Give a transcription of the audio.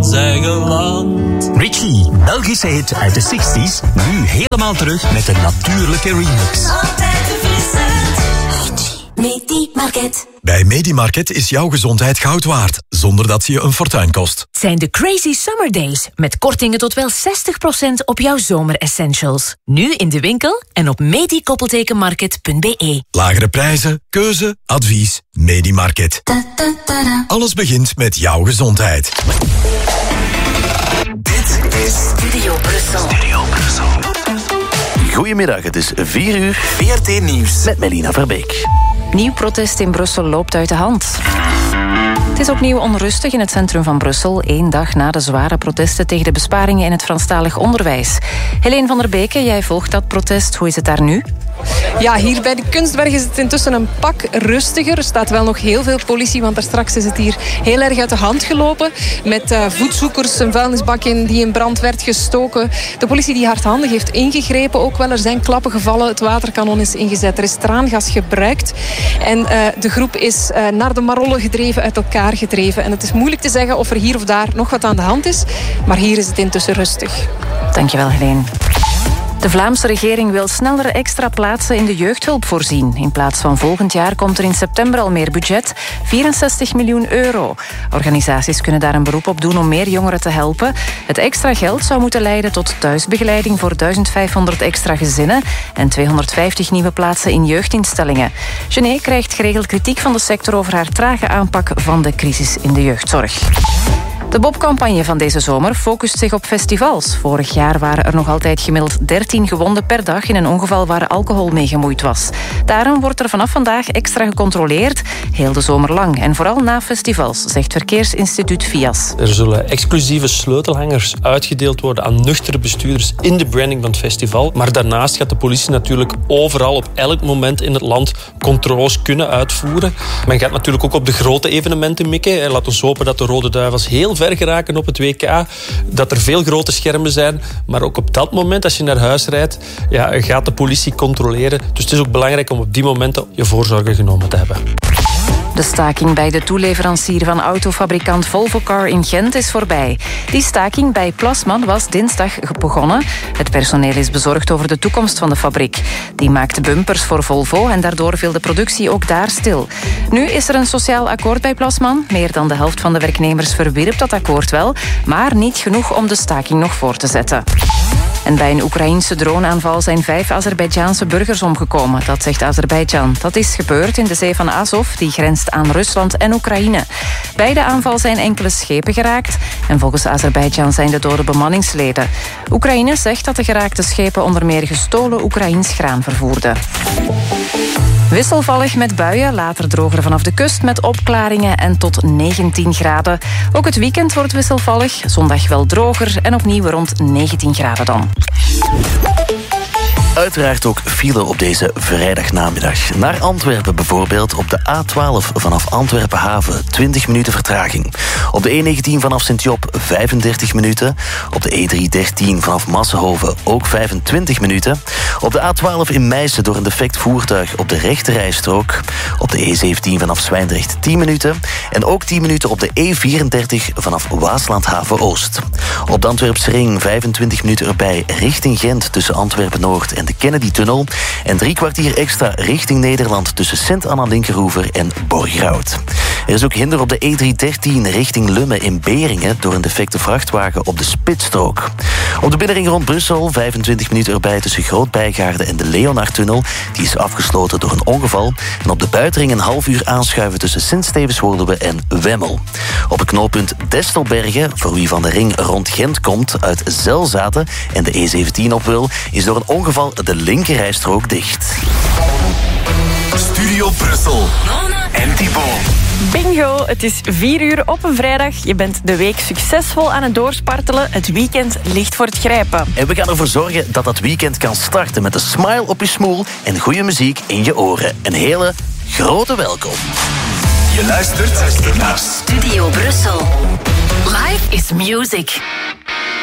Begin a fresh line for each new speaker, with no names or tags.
ons eigen land.
Richie, Belgische hit uit de 60s, nu helemaal terug met een natuurlijke remix.
Altijd verfrissend. Medi-Market.
Bij Medi-Market is jouw gezondheid goud waard, zonder dat ze je een fortuin kost.
Zijn de Crazy Summer Days, met kortingen tot wel 60% op jouw zomeressentials. Nu in de winkel en op medi-market.be.
Lagere prijzen, keuze, advies, Medi-Market. Alles begint met jouw gezondheid.
Dit is Studio Brussel.
Goedemiddag, het is 4 uur.
VRT Nieuws.
Met Melina Verbeek.
Nieuw protest in Brussel loopt uit de hand. Het is opnieuw onrustig in het centrum van Brussel, 1 dag na de zware protesten tegen de besparingen in het Franstalig onderwijs. Helene van der Beke, jij volgt dat protest. Hoe is het daar nu?
Ja, hier bij de Kunstberg is het intussen een pak rustiger. Er staat wel nog heel veel politie, want daar straks is het hier heel erg uit de hand gelopen. Met voetzoekers, een vuilnisbak die in brand werd gestoken. De politie die hardhandig heeft ingegrepen, ook wel. Er zijn klappen gevallen, het waterkanon is ingezet. Er is traangas gebruikt. En de groep is naar de Marollen gedreven, uit elkaar gedreven. En het is moeilijk te zeggen of er hier of daar nog wat aan de hand is. Maar hier is het intussen rustig.
Dankjewel, Helene. De Vlaamse regering wil sneller extra plaatsen in de jeugdhulp voorzien. In plaats van volgend jaar komt er in september al meer budget, 64 miljoen euro. Organisaties kunnen daar een beroep op doen om meer jongeren te helpen. Het extra geld zou moeten leiden tot thuisbegeleiding voor 1500 extra gezinnen en 250 nieuwe plaatsen in jeugdinstellingen. Gené krijgt geregeld kritiek van de sector over haar trage aanpak van de crisis in de jeugdzorg. De Bob-campagne van deze zomer focust zich op festivals. Vorig jaar waren er nog altijd gemiddeld 13 gewonden per dag in een ongeval waar alcohol mee gemoeid was. Daarom wordt er vanaf vandaag extra gecontroleerd, heel de zomer lang. En vooral na festivals, zegt Verkeersinstituut Fias.
Er zullen exclusieve sleutelhangers uitgedeeld worden aan nuchtere bestuurders in de branding van het festival. Maar daarnaast gaat de politie natuurlijk overal op elk moment in het land controles kunnen uitvoeren. Men gaat natuurlijk ook op de grote evenementen mikken. Laat ons hopen dat de Rode Duivels heel ver geraken op het WK. Dat er veel grote schermen zijn. Maar ook op dat moment, als je naar huis rijdt, gaat de politie controleren. Dus het is ook belangrijk om op die momenten je voorzorgen genomen te hebben.
De staking bij de toeleverancier van autofabrikant Volvocar in Gent is voorbij. Die staking bij Plasman was dinsdag begonnen. Het personeel is bezorgd over de toekomst van de fabriek. Die maakte bumpers voor Volvo en daardoor viel de productie ook daar stil. Nu is er een sociaal akkoord bij Plasman. Meer dan de helft van de werknemers verwierp dat akkoord wel, maar niet genoeg om de staking nog voor te zetten. En bij een Oekraïense droneaanval zijn 5 Azerbeidjaanse burgers omgekomen. Dat zegt Azerbeidzjan. Dat is gebeurd in de zee van Azov, die grenst aan Rusland en Oekraïne. Bij de aanval zijn enkele schepen geraakt. En volgens Azerbeidzjan zijn de doden bemanningsleden. Oekraïne zegt dat de geraakte schepen onder meer gestolen Oekraïens graan vervoerden. Wisselvallig met buien, later droger vanaf de kust met opklaringen en tot 19 graden. Ook het weekend wordt wisselvallig, zondag wel droger en opnieuw rond 19 graden dan.
Uiteraard ook file op deze vrijdagnamiddag. Naar Antwerpen bijvoorbeeld op de A12 vanaf Antwerpen Haven, 20 minuten vertraging. Op de E19 vanaf Sint-Job 35 minuten. Op de E313 vanaf Massenhoven ook 25 minuten. Op de A12 in Meissen door een defect voertuig op de rechterrijstrook. Op de E17 vanaf Zwijndrecht 10 minuten. En ook 10 minuten op de E34 vanaf Waaslandhaven Oost. Op de Antwerpse ring 25 minuten erbij richting Gent tussen Antwerpen-Noord en de Kennedy-tunnel. En 3 kwartier extra richting Nederland tussen Sint-Anna-Linkeroever en Borgerhout. Er is ook hinder op de E313 richting Lummen in Beringen door een defecte vrachtwagen op de spitsstrook. Op de binnenring rond Brussel 25 minuten erbij tussen Groot-Bijgaarden en de Leonardtunnel. Die is afgesloten door een ongeval. En op de buitenring een half uur aanschuiven tussen Sint-Stevens-Woluwe en Wemmel. Op het knooppunt Destelbergen, voor wie van de ring rond Gent komt uit Zelzaten en de E17 op wil, is door een ongeval de linkerrijstrook dicht.
Studio Brussel. En Thibaut.
Bingo, het is 4 uur op een vrijdag. Je bent de week succesvol aan het doorspartelen. Het weekend ligt voor het grijpen.
En we gaan ervoor zorgen dat dat weekend kan starten met een smile op je smoel en goede muziek in je oren. Een hele grote welkom.
Je luistert naar
Studio Brussel. Life is music.